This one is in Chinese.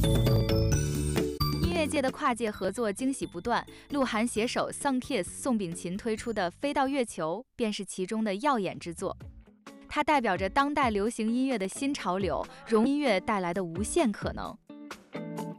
音乐界的跨界合作惊喜不断，鹿晗携手 Sunkiss 宋秉芹推出的《飞到月球》便是其中的耀眼之作。它代表着当代流行音乐的新潮流，融音乐带来的无限可能。